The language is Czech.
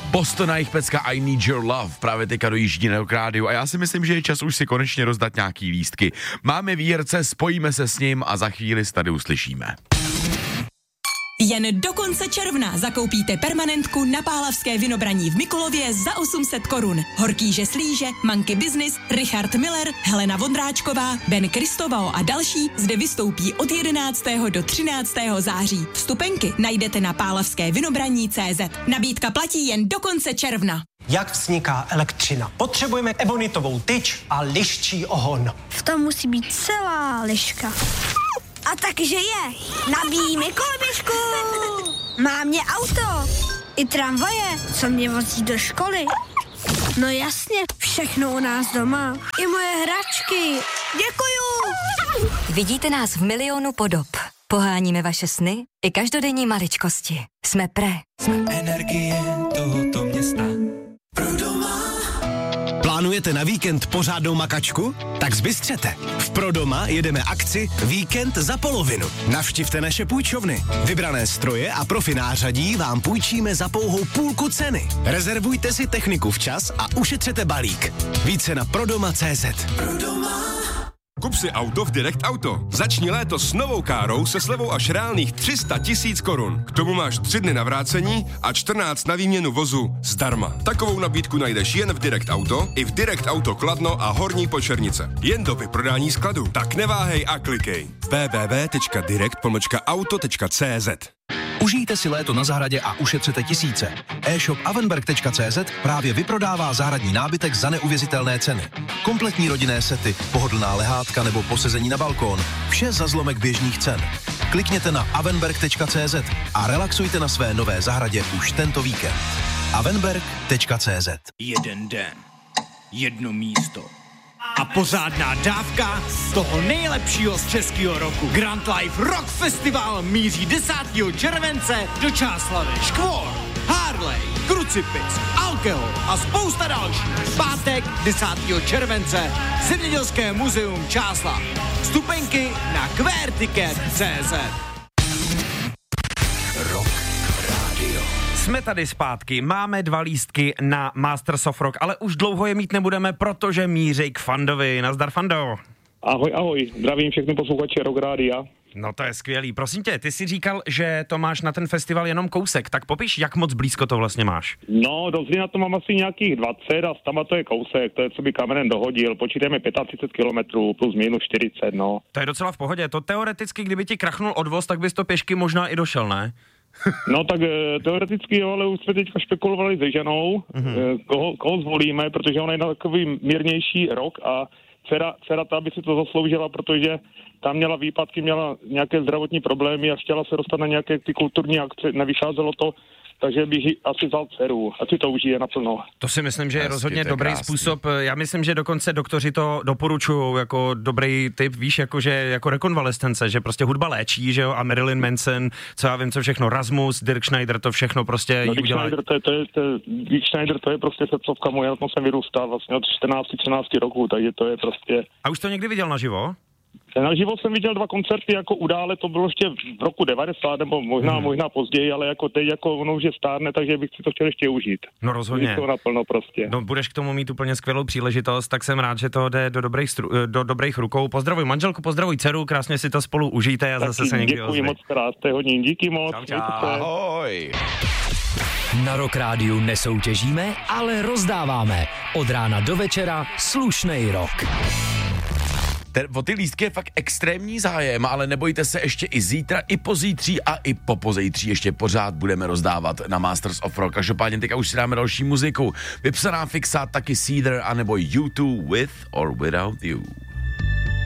Boston a jejich pecka I Need Your Love právě teďka dojíždí na rádiu a já si myslím, že je čas už si konečně rozdat nějaký lístky. Máme výherce, spojíme se s ním a za chvíli se tady uslyšíme. Jen do konce června zakoupíte permanentku na Pálavské Vinobraní v Mikulově za 800 korun. Horkýže Slíže, Monkey Business, Richard Miller, Helena Vondráčková, Ben Kristovao a další zde vystoupí od 11. do 13. září. Vstupenky najdete na pálavskévinobraní.cz. Nabídka platí jen do konce června. Jak vzniká elektřina? Potřebujeme ebonitovou tyč a liščí ohon. V tom musí být celá liška. A takže je. Nabíjíme koloběžku. Mám mě auto. I tramvaje, co mě vozí do školy. No jasně, všechno u nás doma. I moje hračky. Děkuju. Vidíte nás v milionu podob. Poháníme vaše sny i každodenní maličkosti. Jsme energie tohoto města. Plánujete na víkend pořádnou makačku? Tak zbystřete. V Prodoma jedeme akci Víkend za polovinu. Navštivte naše půjčovny. Vybrané stroje a profi nářadí vám půjčíme za pouhou půlku ceny. Rezervujte si techniku včas a ušetřete balík. Více na prodoma.cz. Kup si auto v Direct Auto. Začni léto s novou károu se slevou až reálných 300 000 korun. K tomu máš 3 dny na vrácení a 14 na výměnu vozu zdarma. Takovou nabídku najdeš jen v Direct Auto, i v Direct Auto Kladno a Horní Počernice. Jen do vyprodání skladu. Tak neváhej a klikej. www.direct-auto.cz. Užijte si léto na zahradě a ušetřete tisíce. E-shop avenberg.cz právě vyprodává zahradní nábytek za neuvěřitelné ceny. Kompletní rodinné sety, pohodlná lehátka nebo posezení na balkón. Vše za zlomek běžných cen. Klikněte na avenberg.cz a relaxujte na své nové zahradě už tento víkend. avenberg.cz. Jeden den, jedno místo a pořádná dávka toho nejlepšího z českého roku. Grand Life Rock Festival míří 10. července do Čáslavi. Škvor, Harley, Krucipis, Alkohol a spousta dalších. Pátek 10. července Zemědělské muzeum Čáslav. Vstupenky na querticket.cz. Jsme tady zpátky, máme 2 lístky na Masters of Rock, ale už dlouho je mít nebudeme, protože míří k Fandovi. Nazdar, Fando. Ahoj, zdravím všechny posluchače Rock Rádia. No to je skvělý. Prosím tě, ty jsi říkal, že to máš na ten festival jenom kousek, tak popiš, jak moc blízko to vlastně máš. No, do Zlína to mám asi nějakých 20 a tam to je kousek, to je, co by kamenem dohodil. Počítáme 35 kilometrů plus minus 40, no. To je docela v pohodě, to teoreticky, kdyby ti krachnul odvoz, tak bys to pěšky možná i došel, ne? No tak teoreticky jo, ale už jsme teďka špekulovali se ženou, koho zvolíme, protože ona je na takový mírnější rok a dcera ta by si to zasloužila, protože tam měla výpadky, měla nějaké zdravotní problémy a chtěla se dostat na nějaké ty kulturní akce, nevycházelo to, takže bych asi vzal dceru, asi to užije naplno. To si myslím, že je rozhodně dobrý způsob. Já myslím, že dokonce doktoři to doporučují jako dobrý tip, víš, jako rekonvalescence, že prostě hudba léčí, že jo, a Marilyn Manson, co já vím, co všechno, Rasmus, Dirk Schneider, to všechno prostě jí udělá. Dirk Schneider, to je prostě srdcovka moje, na tom jsem vyrůstal vlastně od 14-13 roků, takže to je prostě... A už to někdy viděl naživo? Naživo jsem viděl 2 koncerty jako udále, to bylo ještě v roku 90 nebo možná později, ale jako teď jako ono už je stárne, takže bych si to chtěl ještě užít. No rozhodně. To naplno prostě. No budeš k tomu mít úplně skvělou příležitost, tak jsem rád, že to jde do dobrých rukou. Pozdravuj manželku, pozdravuj dceru, krásně si to spolu užijte a zase se někdy ozvi. Děkuji moc krát, jste hodně, díky moc. Čau. Ahoj. Na Rock Rádiu nesoutěžíme, ale rozdáváme. Od rána do večera slušnej rock. O ty lístky je fakt extrémní zájem, ale nebojte se, ještě i zítra, i pozítří a i popozejtří ještě pořád budeme rozdávat na Masters of Rock. Každopádně teďka už si dáme další muziku. Vypsaná Fixa, taky Cedar, anebo U2 With or Without You.